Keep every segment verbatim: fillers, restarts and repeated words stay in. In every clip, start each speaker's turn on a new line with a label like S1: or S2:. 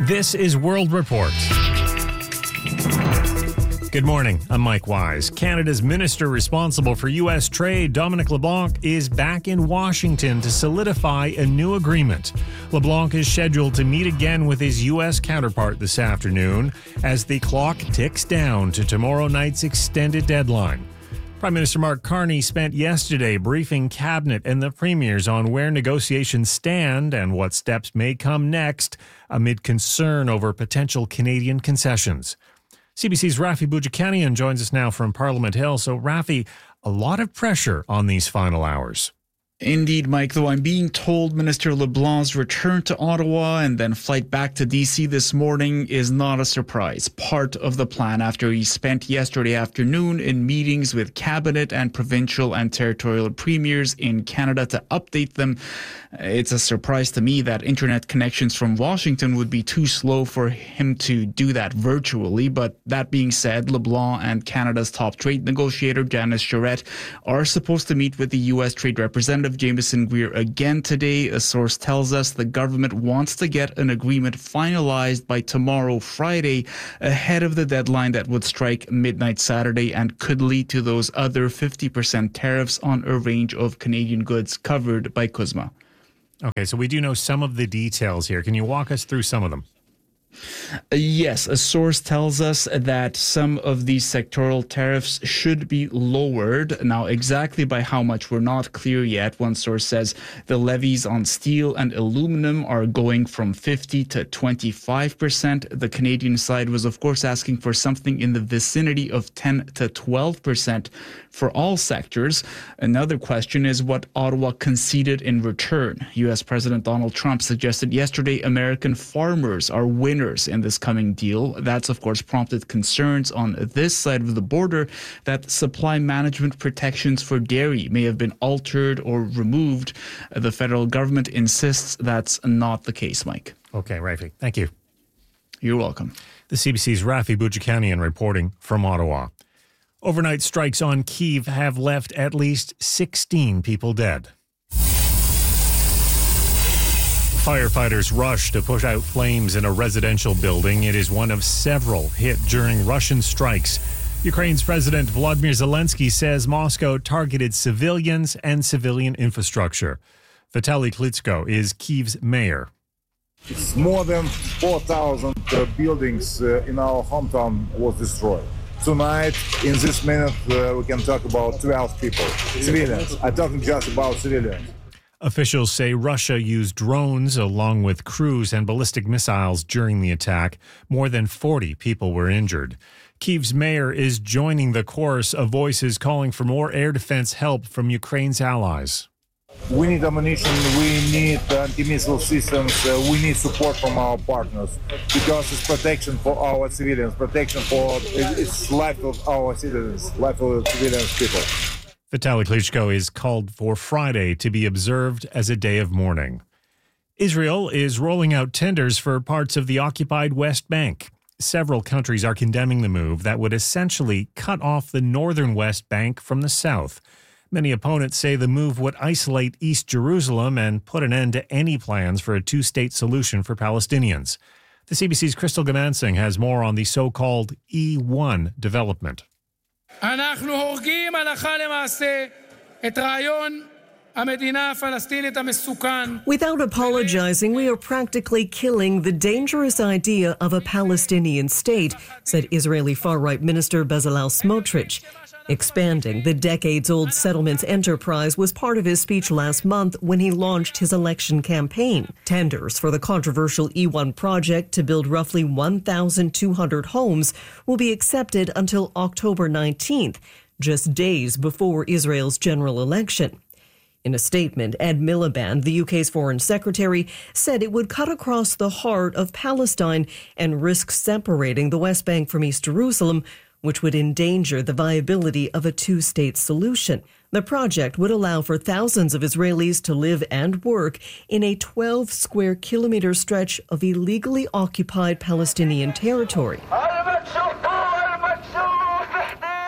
S1: This is World Report. Good morning, I'm Mike Wise. Canada's minister responsible for U S trade, Dominic LeBlanc, is back in Washington to solidify a new agreement. LeBlanc is scheduled to meet again with his U S counterpart this afternoon as the clock ticks down to tomorrow night's extended deadline. Prime Minister Mark Carney spent yesterday briefing Cabinet and the premiers on where negotiations stand and what steps may come next amid concern over potential Canadian concessions. C B C's Rafi Boudjikanian joins us now from Parliament Hill. So, Rafi, a lot of pressure on these final hours.
S2: Indeed, Mike, though I'm being told Minister LeBlanc's return to Ottawa and then flight back to D C this morning is not a surprise. Part of the plan after he spent yesterday afternoon in meetings with Cabinet and provincial and territorial premiers in Canada to update them. It's a surprise to me that internet connections from Washington would be too slow for him to do that virtually. But that being said, LeBlanc and Canada's top trade negotiator, Janice Charette, are supposed to meet with the U S Trade Representative Jameson Greer again today. A source tells us the government wants to get an agreement finalized by tomorrow, Friday, ahead of the deadline that would strike midnight Saturday and could lead to those other fifty percent tariffs on a range of Canadian goods covered by C U S M A.
S1: Okay, so we do know some of the details here. Can you walk us through some of them?
S2: Uh, yes, a source tells us that some of these sectoral tariffs should be lowered. Now, exactly by how much, we're not clear yet. One source says the levies on steel and aluminum are going from fifty to twenty-five percent. The Canadian side was, of course, asking for something in the vicinity of ten to twelve percent for all sectors. Another question is what Ottawa conceded in return. U S President Donald Trump suggested yesterday American farmers are winners in this coming deal. That's, of course, prompted concerns on this side of the border that supply management protections for dairy may have been altered or removed. The federal government insists that's not the case, Mike.
S1: Okay, Rafi, thank you.
S2: You're welcome.
S1: The C B C's Rafi Boudjikanian reporting from Ottawa. Overnight strikes on Kyiv have left at least sixteen people dead. Firefighters rush to push out flames in a residential building. It is one of several hit during Russian strikes. Ukraine's President Volodymyr Zelensky says Moscow targeted civilians and civilian infrastructure. Vitaly Klitschko is Kyiv's mayor.
S3: It's more than four thousand uh, buildings uh, in our hometown was destroyed. Tonight, in this minute, uh, we can talk about twelve people, civilians. I'm talking just about civilians.
S1: Officials say Russia used drones along with crews and ballistic missiles during the attack. More than forty people were injured. Kyiv's mayor is joining the chorus of voices calling for more air defense help from Ukraine's allies.
S3: We need ammunition, we need anti-missile systems, uh, we need support from our partners because it's protection for our civilians, protection for it's life of our citizens, life of civilians people.
S1: Vitaly Klitschko is called for Friday to be observed as a day of mourning. Israel is rolling out tenders for parts of the occupied West Bank. Several countries are condemning the move that would essentially cut off the northern West Bank from the south. Many opponents say the move would isolate East Jerusalem and put an end to any plans for a two-state solution for Palestinians. The C B C's Crystal Gamansing has more on the so-called E one development.
S4: Without apologizing, we are practically killing the dangerous idea of a Palestinian state, said Israeli far-right minister Bezalel Smotrich. Expanding the decades-old settlements enterprise was part of his speech last month when he launched his election campaign. Tenders for the controversial E one project to build roughly one thousand two hundred homes will be accepted until October nineteenth, just days before Israel's general election. In a statement, Ed Miliband, the U K's foreign secretary, said it would cut across the heart of Palestine and risk separating the West Bank from East Jerusalem, which would endanger the viability of a two-state solution. The project would allow for thousands of Israelis to live and work in a twelve square kilometer stretch of illegally occupied Palestinian territory.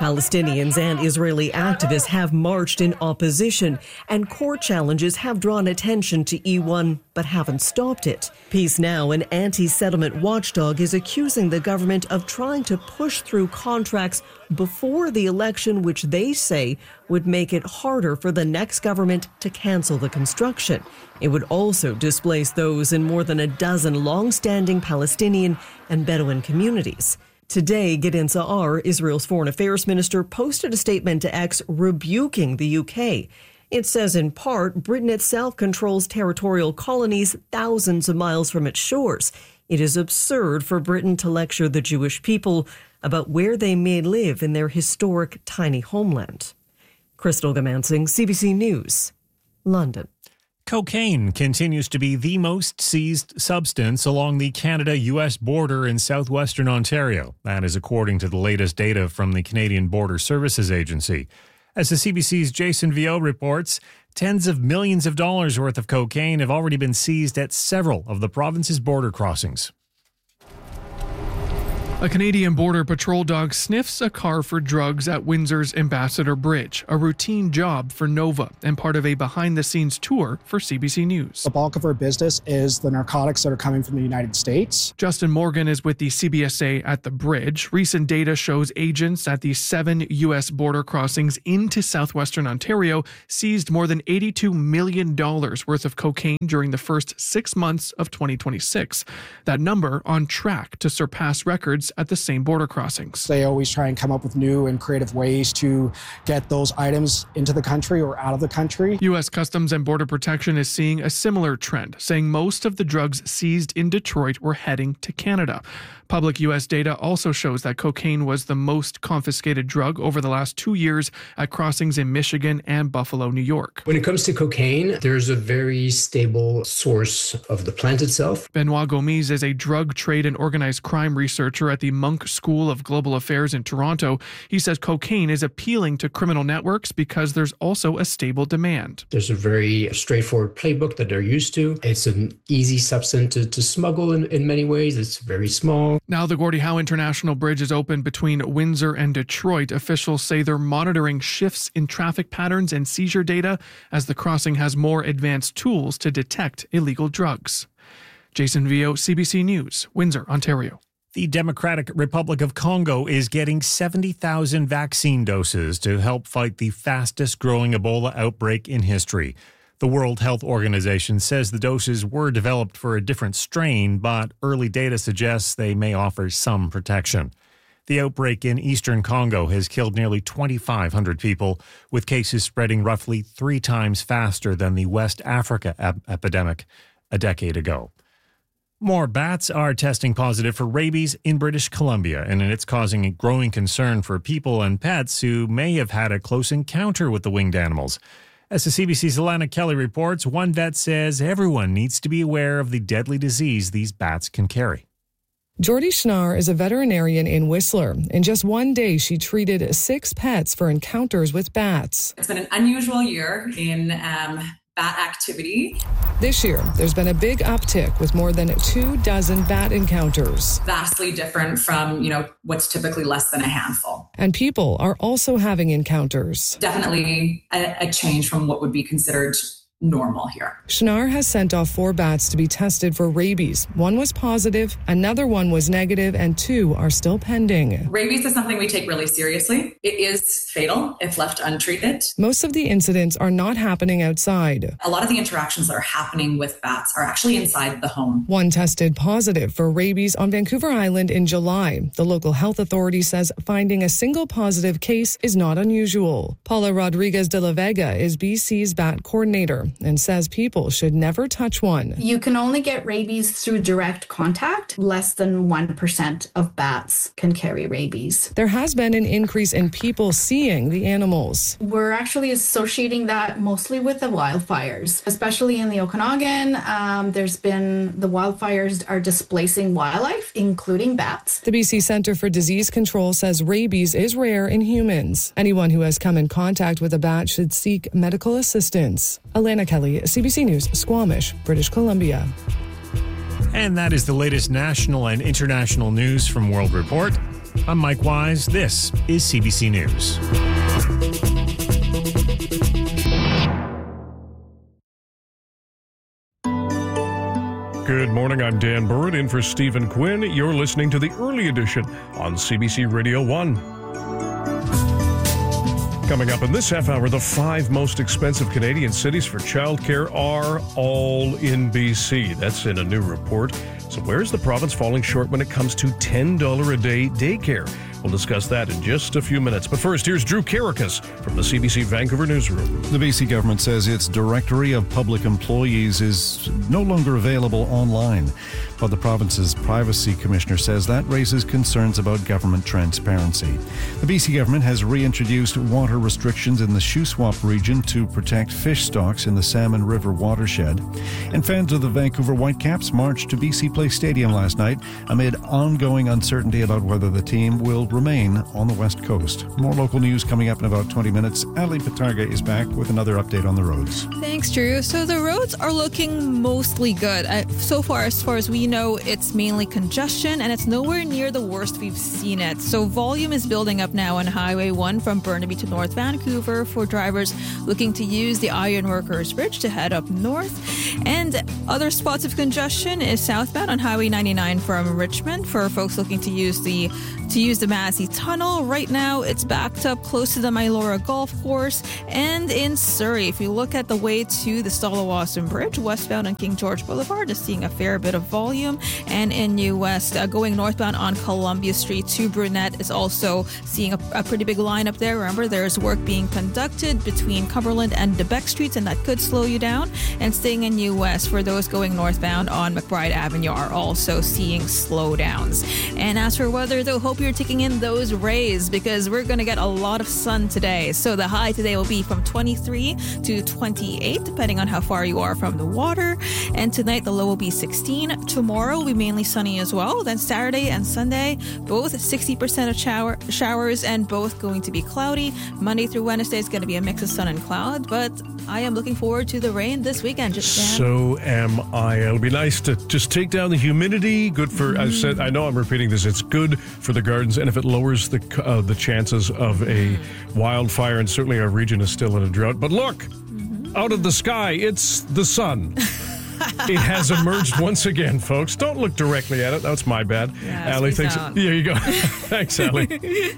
S4: Palestinians and Israeli activists have marched in opposition, and court challenges have drawn attention to E one but haven't stopped it. Peace Now, an anti-settlement watchdog, is accusing the government of trying to push through contracts before the election, which they say would make it harder for the next government to cancel the construction. It would also displace those in more than a dozen long-standing Palestinian and Bedouin communities. Today, Gideon Sa'ar, Israel's foreign affairs minister, posted a statement to X rebuking the U K. It says, in part, Britain itself controls territorial colonies thousands of miles from its shores. It is absurd for Britain to lecture the Jewish people about where they may live in their historic tiny homeland. Crystal Gamansing, C B C News, London.
S1: Cocaine continues to be the most seized substance along the Canada-U S border in southwestern Ontario. That is according to the latest data from the Canadian Border Services Agency. As the C B C's Jason Viau reports, tens of millions of dollars worth of cocaine have already been seized at several of the province's border crossings.
S5: A Canadian Border Patrol dog sniffs a car for drugs at Windsor's Ambassador Bridge, a routine job for Nova and part of a behind-the-scenes tour for C B C News.
S6: The bulk of our business is the narcotics that are coming from the United States.
S5: Justin Morgan is with the C B S A at the bridge. Recent data shows agents at the seven U S border crossings into southwestern Ontario seized more than eighty-two million dollars worth of cocaine during the first six months of twenty twenty-six. That number on track to surpass records at the same border crossings.
S6: They always try and come up with new and creative ways to get those items into the country or out of the country.
S5: U S Customs and Border Protection is seeing a similar trend, saying most of the drugs seized in Detroit were heading to Canada. Public U S data also shows that cocaine was the most confiscated drug over the last two years at crossings in Michigan and Buffalo, New York.
S7: When it comes to cocaine, there's a very stable source of the plant itself.
S5: Benoit Gomis is a drug trade and organized crime researcher at the Munk School of Global Affairs in Toronto. He says cocaine is appealing to criminal networks because there's also a stable demand.
S7: There's a very straightforward playbook that they're used to. It's an easy substance to, to smuggle in, in many ways. It's very small.
S5: Now the Gordie Howe International Bridge is open between Windsor and Detroit. Officials say they're monitoring shifts in traffic patterns and seizure data as the crossing has more advanced tools to detect illegal drugs. Jason Viau, C B C News, Windsor, Ontario.
S1: The Democratic Republic of Congo is getting seventy thousand vaccine doses to help fight the fastest growing Ebola outbreak in history. The World Health Organization says the doses were developed for a different strain, but early data suggests they may offer some protection. The outbreak in eastern Congo has killed nearly twenty-five hundred people, with cases spreading roughly three times faster than the West Africa ep- epidemic a decade ago. More bats are testing positive for rabies in British Columbia, and it's causing a growing concern for people and pets who may have had a close encounter with the winged animals. As the C B C's Alana Kelly reports, one vet says everyone needs to be aware of the deadly disease these bats can carry.
S8: Jordy Schnarr is a veterinarian in Whistler. In just one day, she treated six pets for encounters with bats.
S9: It's been an unusual year in um, bat activity.
S8: This year, there's been a big uptick with more than two dozen bat encounters.
S9: Vastly different from, you know, what's typically less than a handful.
S8: And people are also having encounters.
S9: Definitely a, a change from what would be considered normal here.
S8: Schnarr has sent off four bats to be tested for rabies. One was positive, another one was negative, and two are still pending.
S9: Rabies is something we take really seriously. It is fatal if left untreated.
S8: Most of the incidents are not happening outside.
S9: A lot of the interactions that are happening with bats are actually inside the home.
S8: One tested positive for rabies on Vancouver Island in July. The local health authority says finding a single positive case is not unusual. Paula Rodriguez de la Vega is B C's bat coordinator and says people should never touch one.
S10: You can only get rabies through direct contact. Less than one percent of bats can carry rabies.
S8: There has been an increase in people seeing the animals.
S10: We're actually associating that mostly with the wildfires, especially in the Okanagan. Um, there's been the wildfires are displacing wildlife, including bats.
S8: The B C Centre for Disease Control says rabies is rare in humans. Anyone who has come in contact with a bat should seek medical assistance. Alana Kelly, C B C News, Squamish, British Columbia.
S1: And that is the latest national and international news from World Report. I'm Mike Wise. This is C B C News.
S11: Good morning, I'm Dan Burrett in for Stephen Quinn. You're listening to the Early Edition on C B C Radio one. Coming up in this half hour, the five most expensive Canadian cities for childcare are all in B C. That's in a new report. So where's the province falling short when it comes to ten dollars a day daycare? We'll discuss that in just a few minutes. But first, here's Drew Karakas from the C B C Vancouver newsroom.
S12: The B C government says its directory of public employees is no longer available online. But the province's privacy commissioner says that raises concerns about government transparency. The B C government has reintroduced water restrictions in the Shuswap region to protect fish stocks in the Salmon River watershed. And fans of the Vancouver Whitecaps marched to B C Place Stadium last night amid ongoing uncertainty about whether the team will remain on the West Coast. More local news coming up in about twenty minutes. Ali Patarga is back with another update on the roads.
S13: Thanks, Drew. So the roads are looking mostly good. Uh, so far, as far as we know, it's mainly congestion, and it's nowhere near the worst we've seen it. So volume is building up now on Highway one from Burnaby to North Vancouver for drivers looking to use the Ironworkers Bridge to head up north. And other spots of congestion is southbound on Highway ninety-nine from Richmond for folks looking to use the to use the Massey Tunnel. Right now, it's backed up close to the Mylora Golf Course. And in Surrey, if you look at the way to the Stallawasam Bridge, westbound on King George Boulevard is seeing a fair bit of volume. And in New West, uh, going northbound on Columbia Street to Brunette is also seeing a, a pretty big line up there. Remember, there's work being conducted between Cumberland and DeBeck Streets, and that could slow you down. And staying in New West, for those going northbound on McBride Avenue are also seeing slowdowns. And as for weather, though, hope you're taking in those rays because we're going to get a lot of sun today. So the high today will be from twenty-three to twenty-eight, depending on how far you are from the water. And tonight, the low will be sixteen. Tomorrow will be mainly sunny as well. Then Saturday and Sunday, both sixty percent of shower, showers and both going to be cloudy. Monday through Wednesday is going to be a mix of sun and cloud, but I am looking forward to the rain this weekend. Just
S11: so am I. It'll be nice to just take down the humidity. Good for, mm. I said, I know I'm repeating this, it's good for the gardens, and if it lowers the uh, the chances of a wildfire, and certainly our region is still in a drought. But look, mm-hmm. out of the sky, it's the sun. It has emerged once again, folks. Don't look directly at it. That's my bad.
S13: Yeah,
S11: Allie thinks. There you go. Thanks, Allie.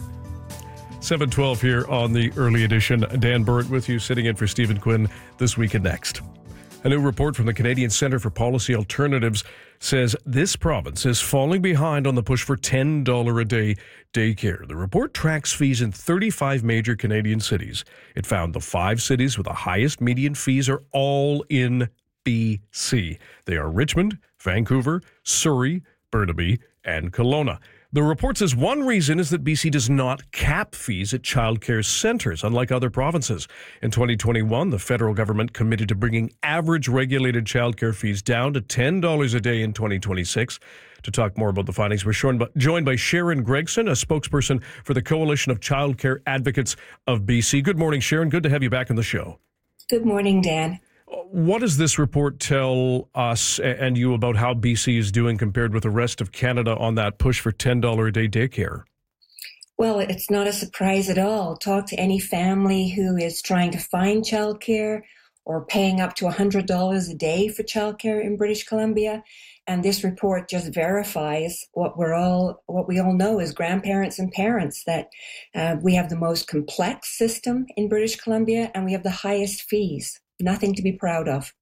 S11: seven twelve here on the Early Edition. Dan Burrett with you, sitting in for Stephen Quinn this week and next. A new report from the Canadian Centre for Policy Alternatives says this province is falling behind on the push for ten dollars a day daycare. The report tracks fees in thirty-five major Canadian cities. It found the five cities with the highest median fees are all in B C. They are Richmond, Vancouver, Surrey, Burnaby, and Kelowna. The report says one reason is that B C does not cap fees at childcare centres, unlike other provinces. In twenty twenty-one, the federal government committed to bringing average regulated childcare fees down to ten dollars a day in twenty twenty-six. To talk more about the findings, we're joined by Sharon Gregson, a spokesperson for the Coalition of Childcare Advocates of B C. Good morning, Sharon. Good to have you back on the show.
S14: Good morning, Dan.
S11: What does this report tell us and you about how B C is doing compared with the rest of Canada on that push for ten dollars a day daycare?
S14: Well, it's not a surprise at all. Talk to any family who is trying to find childcare or paying up to one hundred dollars a day for childcare in British Columbia. And this report just verifies what we're all, what we all know as grandparents and parents, that uh, we have the most complex system in British Columbia and we have the highest fees. Nothing to be proud of.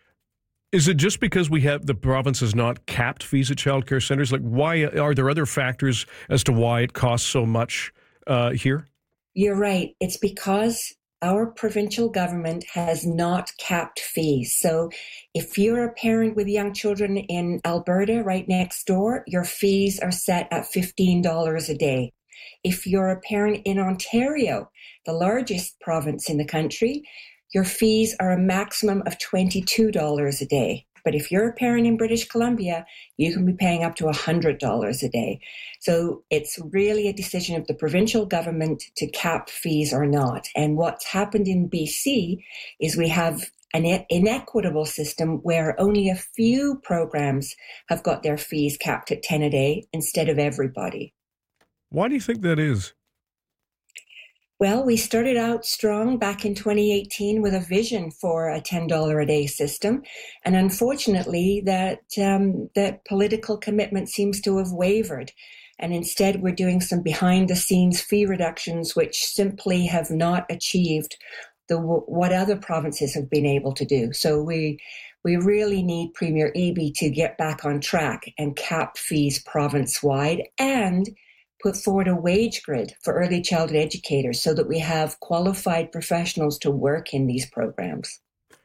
S11: Is it just because we have the province has not capped fees at childcare centres? Like, why are there other factors as to why it costs so much uh, here?
S14: You're right. It's because our provincial government has not capped fees. So if you're a parent with young children in Alberta, right next door, your fees are set at fifteen dollars a day. If you're a parent in Ontario, the largest province in the country, your fees are a maximum of twenty-two dollars a day. But if you're a parent in British Columbia, you can be paying up to one hundred dollars a day. So it's really a decision of the provincial government to cap fees or not. And what's happened in B C is we have an inequitable system where only a few programs have got their fees capped at ten a day instead of everybody.
S11: Why do you think that is?
S14: Well, we started out strong back in twenty eighteen with a vision for a ten dollars a day system. And unfortunately, that, um, that political commitment seems to have wavered. And instead, we're doing some behind-the-scenes fee reductions, which simply have not achieved the what other provinces have been able to do. So we we really need Premier Eby to get back on track and cap fees province-wide and put forward a wage grid for early childhood educators so that we have qualified professionals to work in these programs.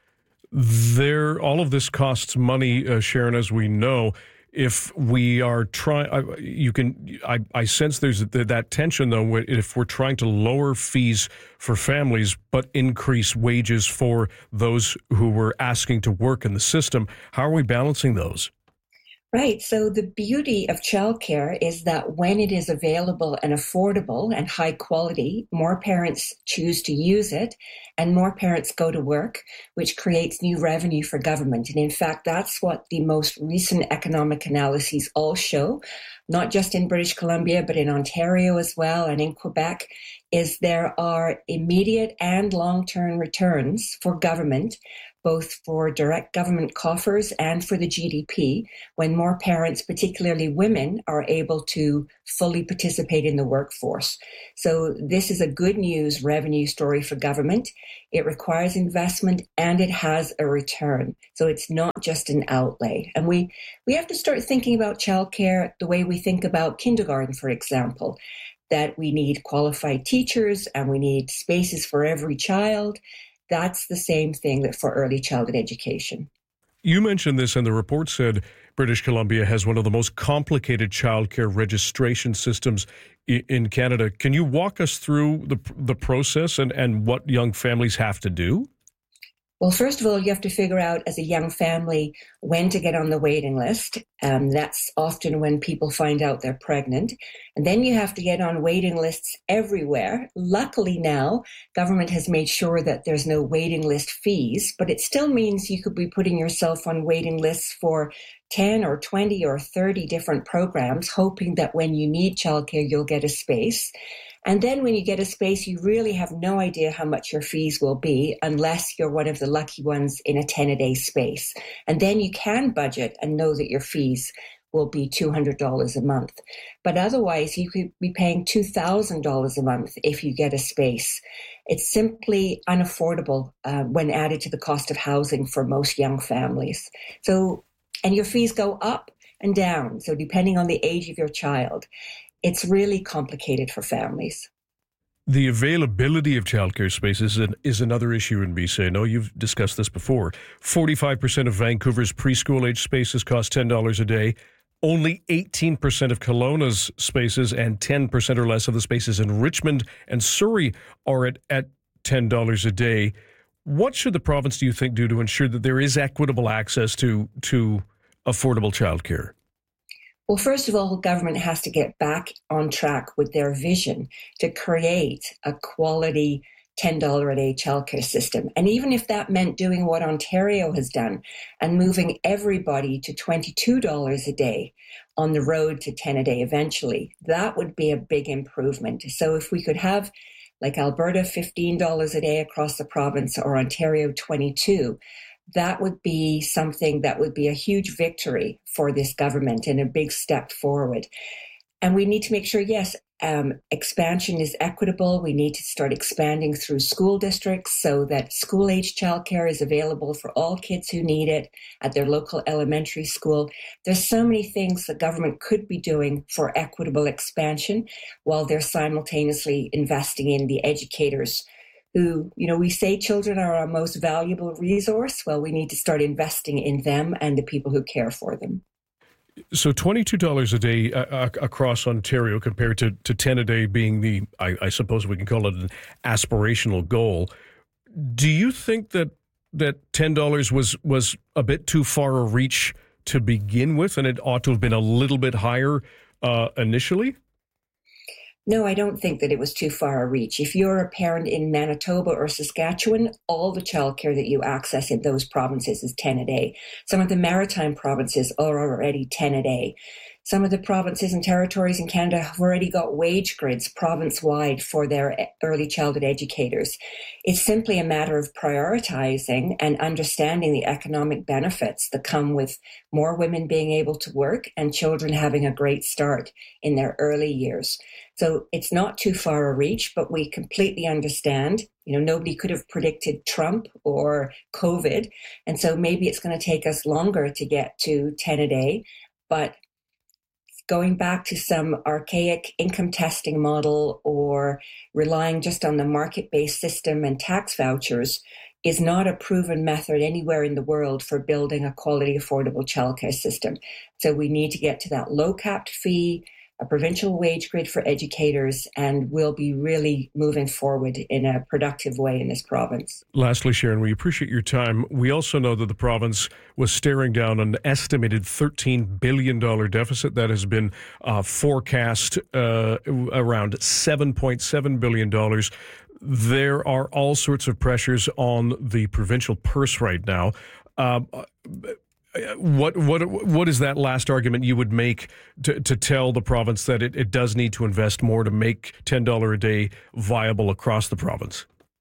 S11: There, all of this costs money, uh, Sharon, as we know. If we are trying, you can, I, I sense there's that tension, though, if we're trying to lower fees for families but increase wages for those who were asking to work in the system. How are we balancing those?
S14: Right. So the beauty of childcare is that when it is available and affordable and high quality, more parents choose to use it and more parents go to work, which creates new revenue for government. And in fact, that's what the most recent economic analyses all show, not just in British Columbia, but in Ontario as well and in Quebec, is there are immediate and long-term returns for government, both for direct government coffers and for the G D P, when more parents, particularly women, are able to fully participate in the workforce. So this is a good news revenue story for government. It requires investment and it has a return. So it's not just an outlay. And we, we have to start thinking about childcare the way we think about kindergarten, for example, that we need qualified teachers and we need spaces for every child. That's the same thing that for early childhood education.
S11: You mentioned this, and the report said British Columbia has one of the most complicated childcare registration systems in Canada. Can you walk us through the the process and, and what young families have to do?
S14: Well, first of all, you have to figure out as a young family when to get on the waiting list. Um, that's often when people find out they're pregnant. And then you have to get on waiting lists everywhere. Luckily now, government has made sure that there's no waiting list fees, but it still means you could be putting yourself on waiting lists for ten or twenty or thirty different programs, hoping that when you need childcare, you'll get a space. And then when you get a space, you really have no idea how much your fees will be unless you're one of the lucky ones in a ten-a-day space. And then you can budget and know that your fees will be two hundred dollars a month. But otherwise, you could be paying two thousand dollars a month if you get a space. It's simply unaffordable uh, when added to the cost of housing for most young families. So, and your fees go up and down. So depending on the age of your child, it's really complicated for families.
S11: The availability of childcare spaces is another issue in B C. I know you've discussed this before. forty-five percent of Vancouver's preschool-age spaces cost ten dollars a day. Only eighteen percent of Kelowna's spaces and ten percent or less of the spaces in Richmond and Surrey are at, at ten dollars a day. What should the province, do you think, do to ensure that there is equitable access to, to affordable childcare?
S14: Well, first of all, government has to get back on track with their vision to create a quality ten dollars a day childcare system. And even if that meant doing what Ontario has done and moving everybody to twenty-two dollars a day on the road to ten a day eventually, that would be a big improvement. So if we could have, like Alberta, fifteen dollars a day across the province, or Ontario, twenty-two, that would be something that would be a huge victory for this government and a big step forward. And we need to make sure, yes, um, expansion is equitable. We need to start expanding through school districts so that school-age childcare is available for all kids who need it at their local elementary school. There's so many things the government could be doing for equitable expansion while they're simultaneously investing in the educators who, you know, we say children are our most valuable resource. Well, we need to start investing in them and the people who care for them.
S11: So twenty-two dollars a day uh, across Ontario compared to, to ten a day being the, I, I suppose we can call it an aspirational goal. Do you think that that ten dollars was, was a bit too far a reach to begin with and it ought to have been a little bit higher uh, initially?
S14: No, I don't think that it was too far a reach. If you're a parent in Manitoba or Saskatchewan, all the childcare that you access in those provinces is ten a day. Some of the maritime provinces are already ten a day. Some of the provinces and territories in Canada have already got wage grids province-wide for their early childhood educators. It's simply a matter of prioritizing and understanding the economic benefits that come with more women being able to work and children having a great start in their early years. So it's not too far a reach, but we completely understand. You know, nobody could have predicted Trump or COVID. And so maybe it's going to take us longer to get to ten a day. But going back to some archaic income testing model or relying just on the market-based system and tax vouchers is not a proven method anywhere in the world for building a quality, affordable childcare system. So we need to get to that low-capped fee, a provincial wage grid for educators, and we'll be really moving forward in a productive way in this province.
S11: Lastly, Sharon, we appreciate your time. We also know that the province was staring down an estimated thirteen billion dollars deficit that has been uh, forecast uh, around seven point seven billion dollars. There are all sorts of pressures on the provincial purse right now. Uh, What what what is that last argument you would make to, to tell the province that it, it does need to invest more to make ten dollars a day viable across the province?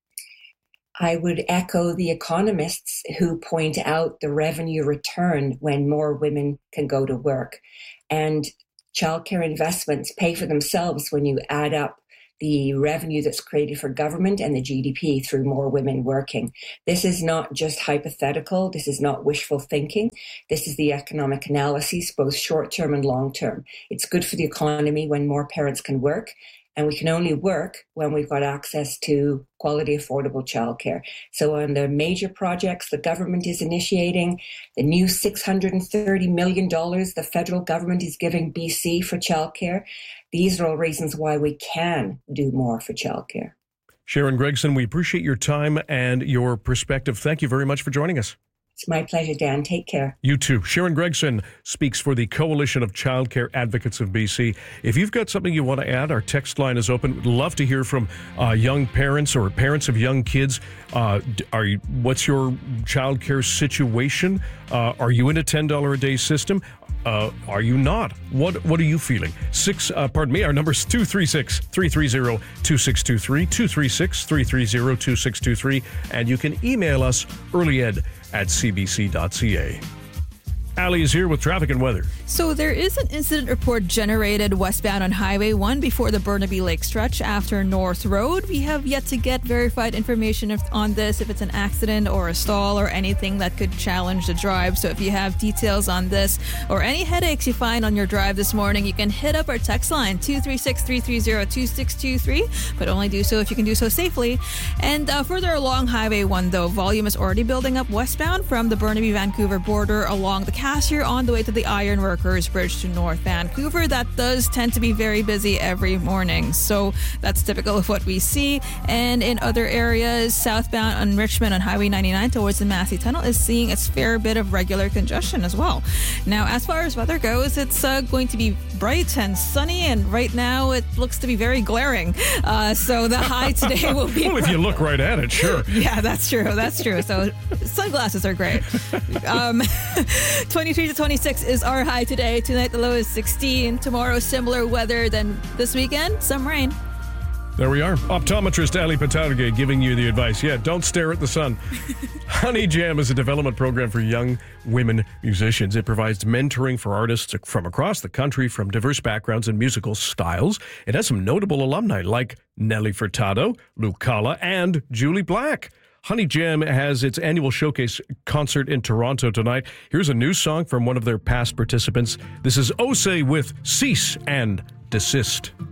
S14: I would echo the economists who point out the revenue return when more women can go to work. And childcare investments pay for themselves when you add up the revenue that's created for government and the G D P through more women working. This is not just hypothetical. This is not wishful thinking. This is the economic analysis, both short-term and long-term. It's good for the economy when more parents can work, and we can only work when we've got access to quality, affordable childcare. So on the major projects the government is initiating, the new six hundred thirty million dollars the federal government is giving B C for childcare, these are all reasons why we can do more for childcare.
S11: Sharon Gregson, we appreciate your time and your perspective. Thank you very much for joining us.
S14: It's my pleasure, Dan. Take care.
S11: You too. Sharon Gregson speaks for the Coalition of Childcare Advocates of B C. If you've got something you want to add, our text line is open. We'd love to hear from uh, young parents or parents of young kids. Uh, are you, what's your childcare situation? Uh, are you in a ten dollars a day system? Uh, are you not? What What are you feeling? Six. Uh, pardon me. Our number is two three six, three three zero, two six two three, two three six, three three zero, two six two three, and you can email us earlyed at c b c dot c a. Ali is here with traffic and weather.
S13: So there is an incident report generated westbound on Highway one before the Burnaby Lake stretch after North Road. We have yet to get verified information if, on this, if it's an accident or a stall or anything that could challenge the drive. So if you have details on this or any headaches you find on your drive this morning, you can hit up our text line two three six, three three zero, two six two three, but only do so if you can do so safely. And uh, further along Highway one, though, volume is already building up westbound from the Burnaby-Vancouver border along the Cassier on the way to the Iron Workers Bridge to North Vancouver. That does tend to be very busy every morning. So that's typical of what we see. And in other areas, southbound on Richmond on Highway ninety-nine towards the Massey Tunnel is seeing its fair bit of regular congestion as well. Now, as far as weather goes, it's uh, going to be bright and sunny, and right now it looks to be very glaring. Uh, so the high today will be...
S11: Well, if you look right at it, sure.
S13: Yeah, that's true. That's true. So sunglasses are great. Um, twenty-three to twenty-six is our high today. Tonight, the low is sixteen. Tomorrow, similar weather than this weekend. Some rain.
S11: There we are. Optometrist Ali Patarge giving you the advice. Yeah, don't stare at the sun. Honey Jam is a development program for young women musicians. It provides mentoring for artists from across the country from diverse backgrounds and musical styles. It has some notable alumni like Nelly Furtado, Lucala, and Julie Black. Honey Jam has its annual showcase concert in Toronto tonight. Here's a new song from one of their past participants. This is Osei with Cease and Desist.